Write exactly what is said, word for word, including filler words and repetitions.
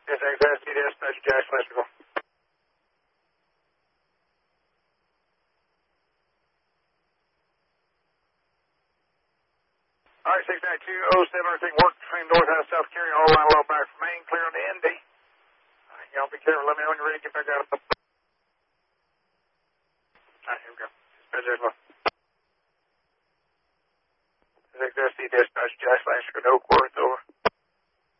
Yes, X C dispatch, Jack Electrical. All right, six nine two oh seven, everything work between North and South Carolina, all line well back from Maine, clear on the N D. All right, y'all be careful, let me know when you're ready to get back out. All right, here we go. Dispatch, Jack Electrical. X C dispatch, Jack Electrical, no quarters over.